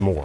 more.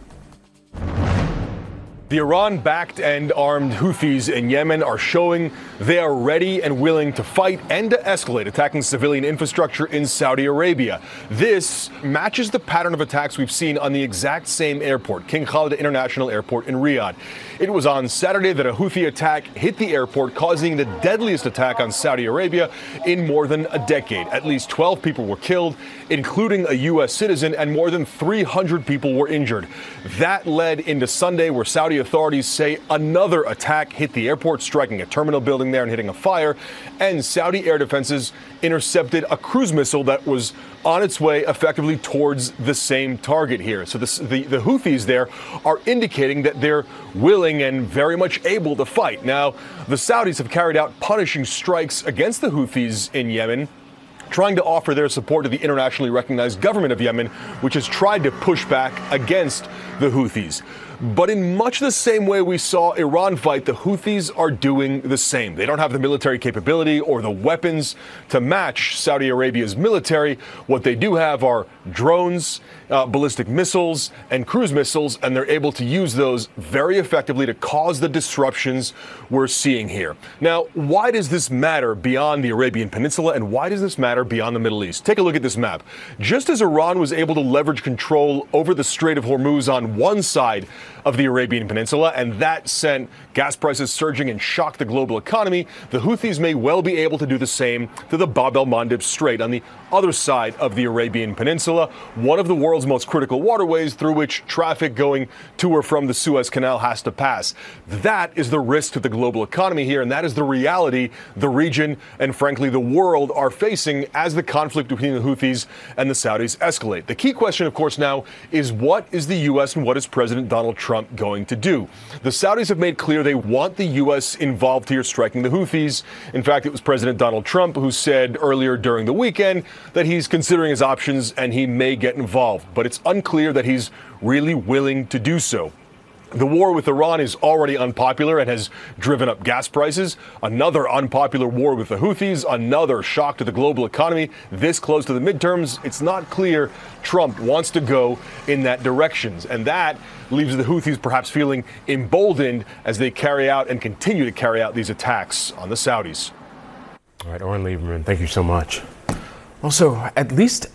The Iran-backed and armed Houthis in Yemen are showing they are ready and willing to fight and to escalate, attacking civilian infrastructure in Saudi Arabia. This matches the pattern of attacks we've seen on the exact same airport, King Khalid International Airport in Riyadh. It was on Saturday that a Houthi attack hit the airport, causing the deadliest attack on Saudi Arabia in more than a decade. At least 12 people were killed, including a U.S. citizen, and more than 300 people were injured. That led into Sunday, where Saudi authorities say another attack hit the airport, striking a terminal building there and hitting a fire. And Saudi air defenses intercepted a cruise missile that was on its way effectively towards the same target here. So the Houthis there are indicating that they're willing and very much able to fight. Now, the Saudis have carried out punishing strikes against the Houthis in Yemen, trying to offer their support to the internationally recognized government of Yemen, which has tried to push back against the Houthis. But in much the same way we saw Iran fight, the Houthis are doing the same. They don't have the military capability or the weapons to match Saudi Arabia's military. What they do have are drones, ballistic missiles, and cruise missiles, and they're able to use those very effectively to cause the disruptions we're seeing here. Now, why does this matter beyond the Arabian Peninsula, and why does this matter beyond the Middle East? Take a look at this map. Just as Iran was able to leverage control over the Strait of Hormuz on one side of the Arabian Peninsula, and that sent gas prices surging and shocked the global economy, the Houthis may well be able to do the same to the Bab el-Mandeb Strait on the other side of the Arabian Peninsula, one of the world's most critical waterways through which traffic going to or from the Suez Canal has to pass. That is the risk to the global economy here, and that is the reality the region and, frankly, the world are facing as the conflict between the Houthis and the Saudis escalate. The key question, of course, now is what is the U.S. and what is President Donald Trump going to do? The Saudis have made clear they want the U.S. involved here, striking the Houthis. In fact, it was President Donald Trump who said earlier during the weekend that he's considering his options and he may get involved. But it's unclear that he's really willing to do so. The war with Iran is already unpopular and has driven up gas prices. Another unpopular war with the Houthis, another shock to the global economy. This close to the midterms, it's not clear Trump wants to go in that direction. And that leaves the Houthis perhaps feeling emboldened as they carry out and continue to carry out these attacks on the Saudis. All right, Oren Lieberman, thank you so much. Also, at least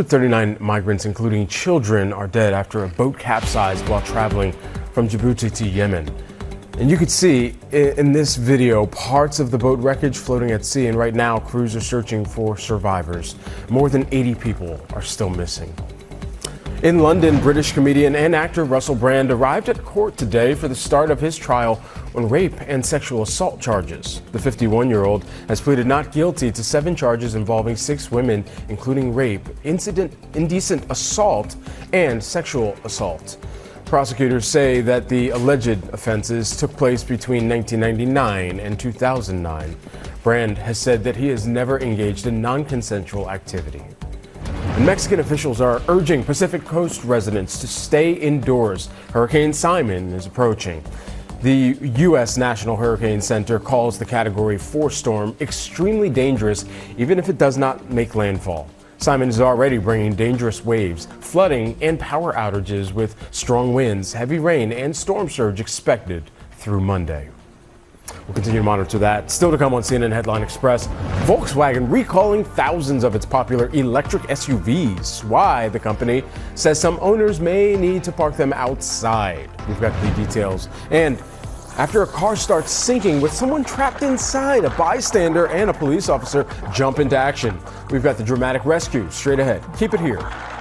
139 migrants, including children, are dead after a boat capsized while traveling from Djibouti to Yemen. And you could see in this video parts of the boat wreckage floating at sea, and right now crews are searching for survivors. More than 80 people are still missing. In London, British comedian and actor Russell Brand arrived at court today for the start of his trial on rape and sexual assault charges. The 51-year-old has pleaded not guilty to 7 charges involving 6 women, including rape, indecent assault, and sexual assault. Prosecutors say that the alleged offenses took place between 1999 and 2009. Brand has said that he has never engaged in non-consensual activity. And Mexican officials are urging Pacific Coast residents to stay indoors. Hurricane Simon is approaching. The U.S. National Hurricane Center calls the Category 4 storm extremely dangerous, even if it does not make landfall. Simon is already bringing dangerous waves, flooding, and power outages with strong winds, heavy rain, and storm surge expected through Monday. We'll continue to monitor that. Still to come on CNN Headline Express, Volkswagen recalling thousands of its popular electric SUVs. Why, the company says some owners may need to park them outside. We've got the details. And after a car starts sinking with someone trapped inside, a bystander and a police officer jump into action. We've got the dramatic rescue straight ahead. Keep it here.